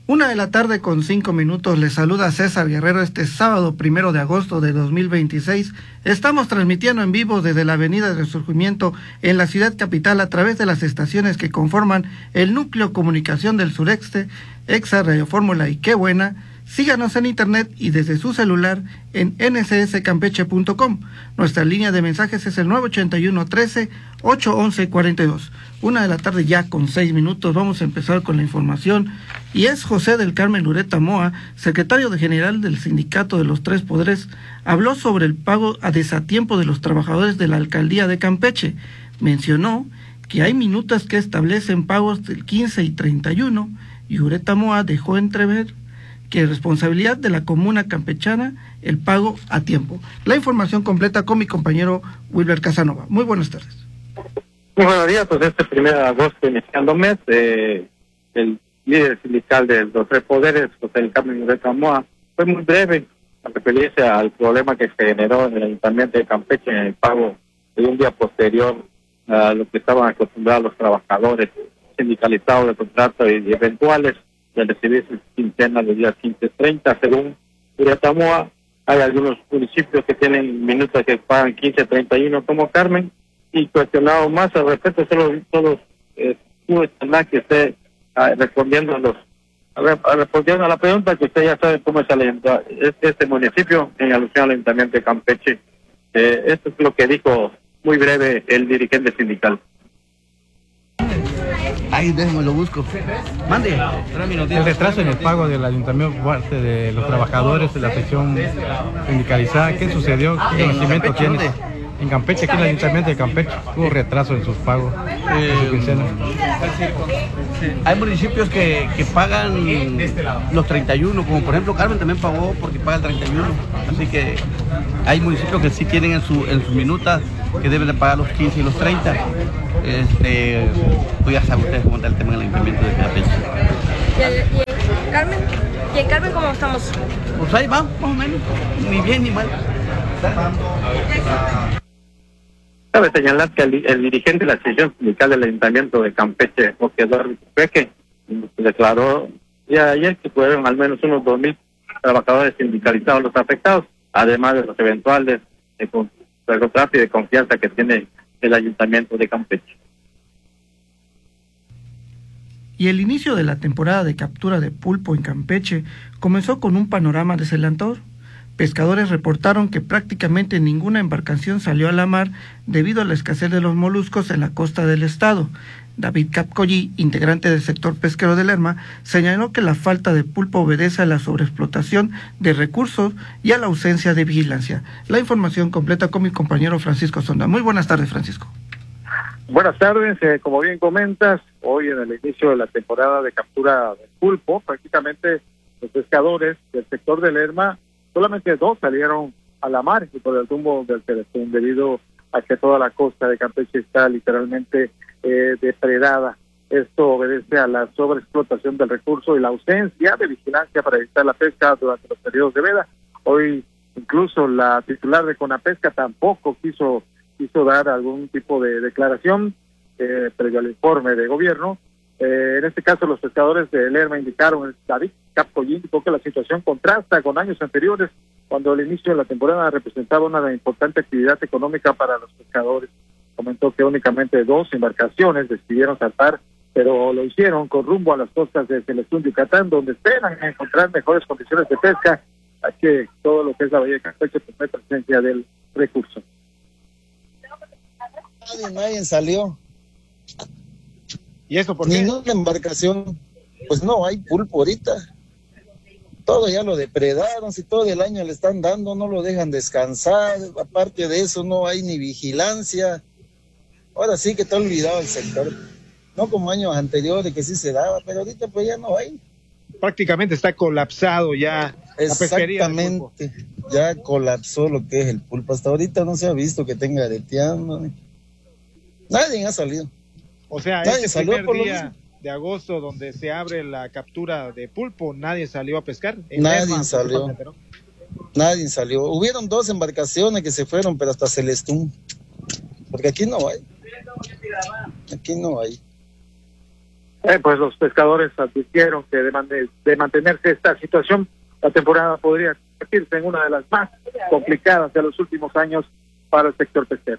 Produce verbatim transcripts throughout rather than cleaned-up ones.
Una de la tarde con cinco minutos, les saluda César Guerrero este sábado primero de agosto de dos mil veintiséis. Estamos transmitiendo en vivo desde la Avenida del Resurgimiento en la ciudad capital a través de las estaciones que conforman el Núcleo Comunicación del Sureste, Exa Radio Fórmula y Qué Buena. Síganos en internet y desde su celular en ene ce ese campeche punto com. Nuestra línea de mensajes es el nueve ochenta y uno trece ocho once cuarenta y dos. Una de la tarde ya con seis minutos. Vamos a empezar con la información. Y es José del Carmen Lureta Moa, secretario de general del Sindicato de los Tres Poderes, habló sobre el pago a desatiempo de los trabajadores de la alcaldía de Campeche. Mencionó que hay minutas que establecen pagos del quince y treinta y uno, y Lureta Moa dejó entrever que es responsabilidad de la comuna campechana el pago a tiempo. La información completa con mi compañero Wilber Casanova. Muy buenas tardes. Muy buenos días, pues este primero de agosto iniciando mes, eh, el líder sindical de los Tres Poderes, José del Carmen Lureta Moa, fue muy breve a referirse al problema que se generó en el Ayuntamiento de Campeche en el pago de un día posterior a lo que estaban acostumbrados los trabajadores sindicalizados de contrato y eventuales de recibir sus quincenas los días quince treinta. Según Lureta Moa, hay algunos municipios que tienen minutos que pagan quince treinta y uno como Carmen, y cuestionado más al respecto, solo, solo eh, que esté uh, respondiendo a los a ver, respondiendo a la pregunta, que usted ya sabe cómo es el, este, este municipio en alusión al Ayuntamiento de Campeche. Eh, esto es lo que dijo muy breve el dirigente sindical. Ahí déjame lo busco. Mande. El retraso en el pago del ayuntamiento por parte de los trabajadores de la sección sindicalizada, ¿qué sucedió? ¿Qué conocimiento tienes? En Campeche, aquí en el ayuntamiento de Campeche, hubo retraso en sus pagos. Eh, hay municipios que, que pagan los treinta y uno, como por ejemplo Carmen también pagó porque paga el treinta y uno. Así que hay municipios que sí tienen en su en sus minutas que deben de pagar los quince y los treinta. Este, pues ya saben ustedes cómo está el tema en el ayuntamiento de Campeche. ¿Y, el, y en Carmen? ¿Y en Carmen cómo estamos? Pues ahí va, más o menos, ni bien ni mal. Cabe señalar que el, el dirigente de la sección sindical del Ayuntamiento de Campeche, José Eduardo Peque, declaró ya ayer que fueron al menos unos dos mil trabajadores sindicalizados los afectados, además de los eventuales de contrato y de confianza que tiene el Ayuntamiento de Campeche. Y el inicio de la temporada de captura de pulpo en Campeche comenzó con un panorama desalentador. Pescadores reportaron que prácticamente ninguna embarcación salió a la mar debido a la escasez de los moluscos en la costa del estado. David Capcollí, integrante del sector pesquero de Lerma, señaló que la falta de pulpo obedece a la sobreexplotación de recursos y a la ausencia de vigilancia. La información completa con mi compañero Francisco Sonda. Muy buenas tardes, Francisco. Buenas tardes, eh, como bien comentas, hoy en el inicio de la temporada de captura de pulpo, prácticamente los pescadores del sector de Lerma, solamente dos salieron a la mar y por el rumbo del Teletón, debido a que toda la costa de Campeche está literalmente eh, depredada. Esto obedece a la sobreexplotación del recurso y la ausencia de vigilancia para evitar la pesca durante los periodos de veda. Hoy incluso la titular de Conapesca tampoco quiso quiso dar algún tipo de declaración eh, previo al informe de gobierno. Eh, en este caso, los pescadores de Lerma indicaron, David Capcollí indicó que la situación contrasta con años anteriores, cuando el inicio de la temporada representaba una importante actividad económica para los pescadores. Comentó que únicamente dos embarcaciones decidieron saltar, pero lo hicieron con rumbo a las costas de Celestún, Yucatán, donde esperan encontrar mejores condiciones de pesca, a que todo lo que es la bahía de Campeche pues, presencia del recurso. Nadie, nadie salió. ¿Y eso por qué? Ninguna embarcación. Pues no hay pulpo ahorita. Todo ya lo depredaron, si todo el año le están dando, no lo dejan descansar. Aparte de eso, no hay ni vigilancia. Ahora sí que está olvidado el sector. No como años anteriores que sí se daba, pero ahorita pues ya no hay. Prácticamente está colapsado ya la pesquería del pulpo. Exactamente, ya colapsó lo que es el pulpo. Hasta ahorita no se ha visto que tenga areteando. Nadie ha salido. O sea, nadie ese salió primer por día lo mismo. De agosto donde se abre la captura de pulpo, nadie salió a pescar. Nadie Lerma, salió. ¿No? Nadie salió. Hubieron dos embarcaciones que se fueron, pero hasta Celestún. Porque aquí no hay. Aquí no hay. Eh, pues los pescadores advirtieron que de, man de mantenerse esta situación, la temporada podría convertirse en una de las más complicadas de los últimos años para el sector pesquero.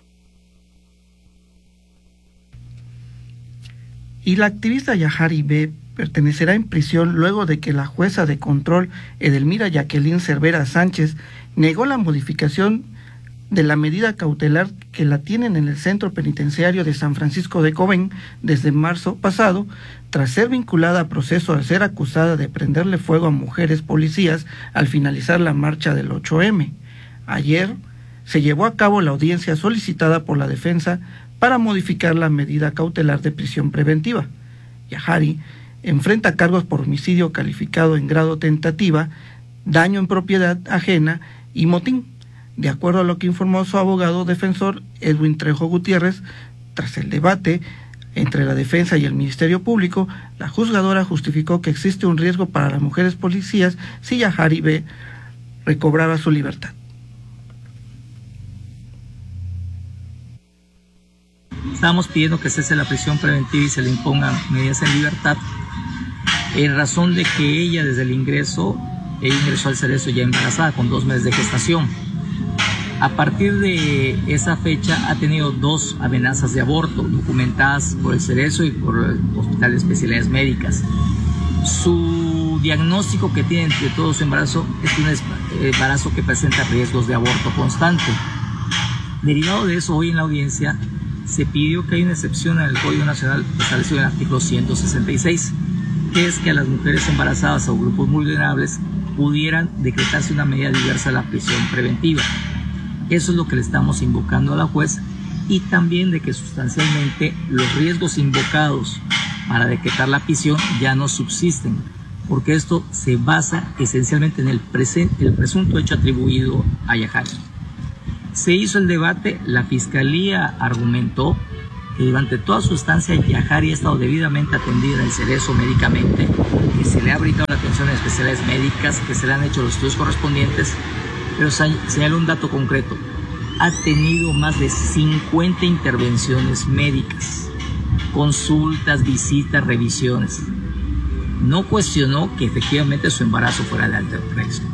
Y la activista Yahari B. permanecerá en prisión luego de que la jueza de control Edelmira Jacqueline Cervera Sánchez negó la modificación de la medida cautelar que la tienen en el centro penitenciario de San Francisco de Cobén desde marzo pasado, tras ser vinculada a proceso al ser acusada de prenderle fuego a mujeres policías al finalizar la marcha del ocho eme. Ayer se llevó a cabo la audiencia solicitada por la defensa para modificar la medida cautelar de prisión preventiva. Yahari enfrenta cargos por homicidio calificado en grado tentativa, daño en propiedad ajena y motín, de acuerdo a lo que informó su abogado defensor Edwin Trejo Gutiérrez. Tras el debate entre la defensa y el Ministerio Público, la juzgadora justificó que existe un riesgo para las mujeres policías si Yahari B. recobraba su libertad. Estamos pidiendo que cese la prisión preventiva y se le impongan medidas en libertad, en razón de que ella desde el ingreso, ella ingresó al Cerezo ya embarazada con dos meses de gestación. A partir de esa fecha ha tenido dos amenazas de aborto documentadas por el Cerezo y por el Hospital de Especialidades Médicas. Su diagnóstico que tiene de todo su embarazo es un embarazo que presenta riesgos de aborto constante. Derivado de eso, hoy en la audiencia se pidió que haya una excepción en el Código Nacional establecido en el artículo ciento sesenta y seis, que es que a las mujeres embarazadas o grupos vulnerables pudieran decretarse una medida diversa de la prisión preventiva. Eso es lo que le estamos invocando a la juez, y también de que sustancialmente los riesgos invocados para decretar la prisión ya no subsisten, porque esto se basa esencialmente en el, el presunto hecho atribuido a Yahari. Se hizo el debate, la Fiscalía argumentó que durante toda su estancia Yahari ha estado debidamente atendida en el Cerezo médicamente, que se le ha brindado la atención en especialidades médicas, que se le han hecho los estudios correspondientes, pero señaló un dato concreto: ha tenido más de cincuenta intervenciones médicas, consultas, visitas, revisiones. No cuestionó que efectivamente su embarazo fuera de alto riesgo.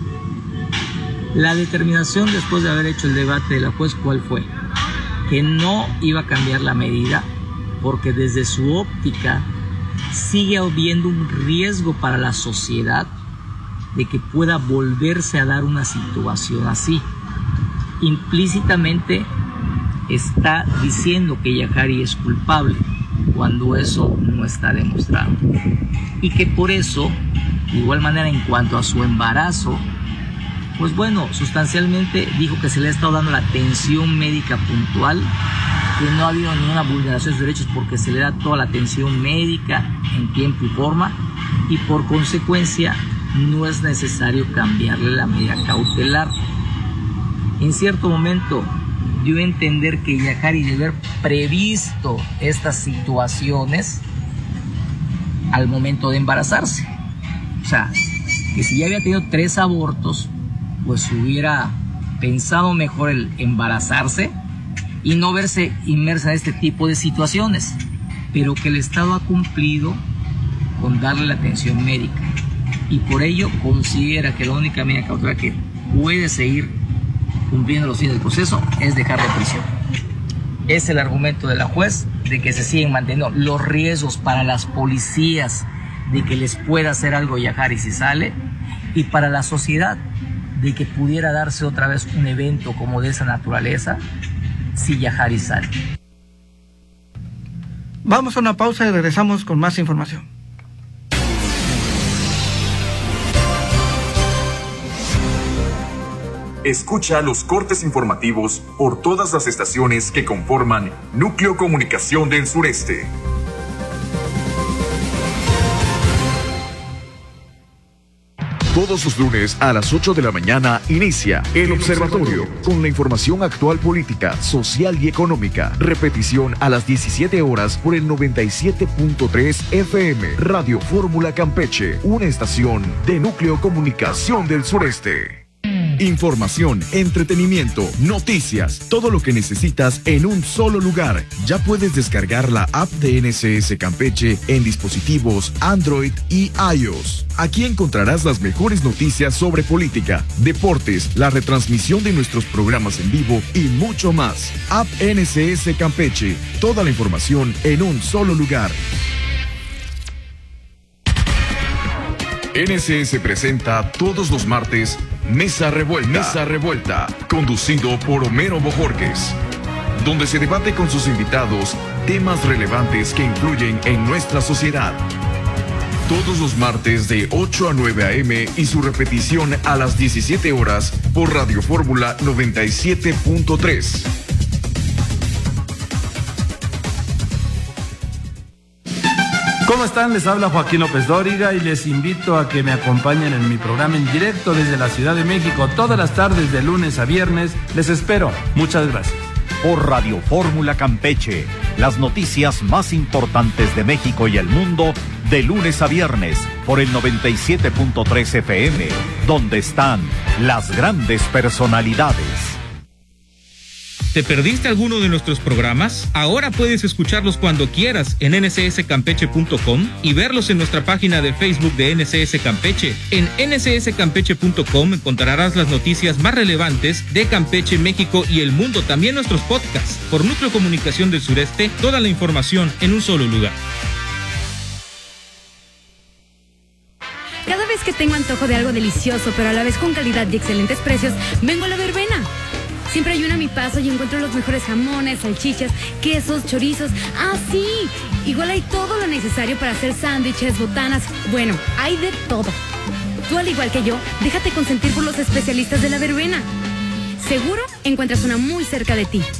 La determinación después de haber hecho el debate de la juez, ¿cuál fue? Que no iba a cambiar la medida porque desde su óptica sigue habiendo un riesgo para la sociedad de que pueda volverse a dar una situación así. Implícitamente está diciendo que Yahari es culpable cuando eso no está demostrado, y que por eso, de igual manera, en cuanto a su embarazo, pues bueno, sustancialmente dijo que se le ha estado dando la atención médica puntual, que no ha habido ninguna vulneración de sus derechos porque se le da toda la atención médica en tiempo y forma, y por consecuencia no es necesario cambiarle la medida cautelar. En cierto momento dio a entender que Yahari debe haber previsto estas situaciones al momento de embarazarse. O sea, que si ya había tenido tres abortos, pues hubiera pensado mejor el embarazarse y no verse inmersa en este tipo de situaciones, pero que el Estado ha cumplido con darle la atención médica, y por ello considera que la única medida cautelar que puede seguir cumpliendo los fines del proceso es dejar de prisión. Es el argumento de la juez de que se siguen manteniendo los riesgos para las policías de que les pueda hacer algo Yahari si sale, y para la sociedad de que pudiera darse otra vez un evento como de esa naturaleza si Yahari sale. Vamos a una pausa y regresamos con más información. Escucha los cortes informativos por todas las estaciones que conforman Núcleo Comunicación del Sureste. Todos los lunes a las ocho de la mañana inicia El Observatorio, con la información actual política, social y económica. Repetición a las diecisiete horas por el noventa y siete punto tres F M. Radio Fórmula Campeche, una estación de Núcleo Comunicación del Sureste. Información, entretenimiento, noticias, todo lo que necesitas en un solo lugar. Ya puedes descargar la app de N S S Campeche en dispositivos Android y iOS. Aquí encontrarás las mejores noticias sobre política, deportes, la retransmisión de nuestros programas en vivo y mucho más. App N S S Campeche, toda la información en un solo lugar. N S S presenta todos los martes Mesa Revuelta, Mesa Revuelta, conducido por Homero Bojorquez, donde se debate con sus invitados temas relevantes que influyen en nuestra sociedad. Todos los martes de ocho a nueve a eme y su repetición a las diecisiete horas por Radio Fórmula noventa y siete punto tres. ¿Cómo están? Les habla Joaquín López Dóriga y les invito a que me acompañen en mi programa en directo desde la Ciudad de México todas las tardes de lunes a viernes. Les espero. Muchas gracias. Por Radio Fórmula Campeche, las noticias más importantes de México y el mundo de lunes a viernes por el noventa y siete punto tres efe eme, donde están las grandes personalidades. ¿Te perdiste alguno de nuestros programas? Ahora puedes escucharlos cuando quieras en ene ese ese campeche punto com y verlos en nuestra página de Facebook de N S S Campeche. En ene ese ese campeche punto com encontrarás las noticias más relevantes de Campeche, México y el mundo, también nuestros podcasts. Por Núcleo Comunicación del Sureste, toda la información en un solo lugar. Cada vez que tengo antojo de algo delicioso, pero a la vez con calidad y excelentes precios, vengo a La Verbena. Siempre hay una a mi paso y encuentro los mejores jamones, salchichas, quesos, chorizos. ¡Ah, sí! Igual hay todo lo necesario para hacer sándwiches, botanas. Bueno, hay de todo. Tú, al igual que yo, déjate consentir por los especialistas de La Verbena. Seguro encuentras una muy cerca de ti.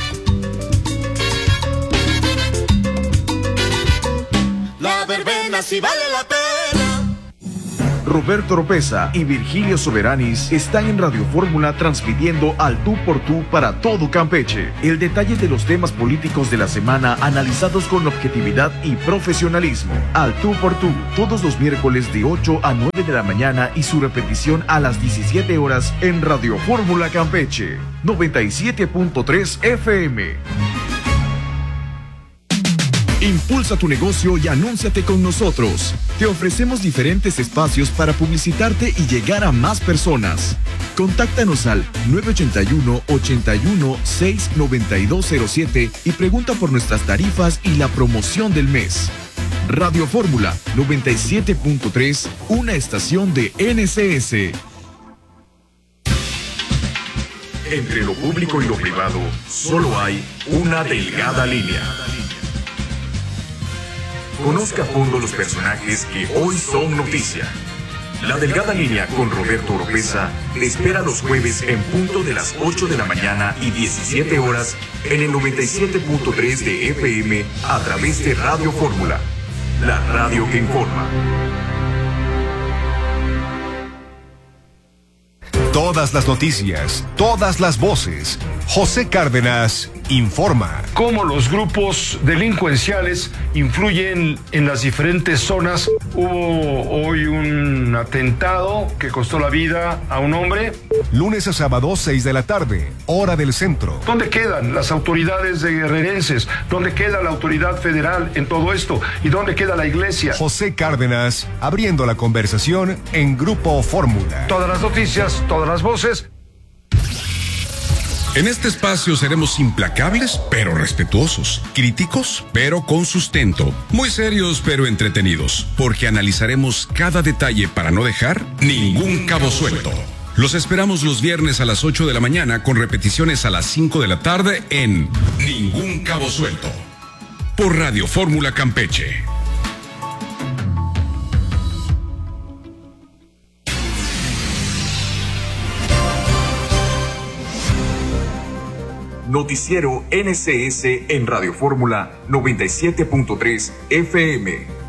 La Verbena sí vale la pena. Roberto Oropeza y Virgilio Soberanis están en Radio Fórmula transmitiendo al tú por tú para todo Campeche. El detalle de los temas políticos de la semana analizados con objetividad y profesionalismo. Al tú por tú, todos los miércoles de ocho a nueve de la mañana y su repetición a las diecisiete horas en Radio Fórmula Campeche, noventa y siete punto tres efe eme. Impulsa tu negocio y anúnciate con nosotros. Te ofrecemos diferentes espacios para publicitarte y llegar a más personas. Contáctanos al nueve ocho uno, ocho uno, seis, nueve dos cero siete y pregunta por nuestras tarifas y la promoción del mes. Radio Fórmula noventa y siete punto tres, una estación de N S S. Entre lo público y lo privado, solo hay una delgada línea. Conozca a fondo los personajes que hoy son noticia. La delgada línea con Roberto Oropeza te espera los jueves en punto de las ocho de la mañana y diecisiete horas en el noventa y siete punto tres de efe eme a través de Radio Fórmula, la radio que informa. Todas las noticias, todas las voces. José Cárdenas informa. Cómo los grupos delincuenciales influyen en las diferentes zonas. Hubo hoy un atentado que costó la vida a un hombre. Lunes a sábado, seis de la tarde, hora del centro. ¿Dónde quedan las autoridades de guerrerenses? ¿Dónde queda la autoridad federal en todo esto? ¿Y dónde queda la iglesia? José Cárdenas, abriendo la conversación en Grupo Fórmula. Todas las noticias, todas las voces. En este espacio seremos implacables, pero respetuosos, críticos, pero con sustento, muy serios, pero entretenidos, porque analizaremos cada detalle para no dejar ningún cabo suelto. Los esperamos los viernes a las ocho de la mañana con repeticiones a las cinco de la tarde en Ningún Cabo Suelto, por Radio Fórmula Campeche. Noticiero N S S en Radio Fórmula noventa y siete punto tres efe eme.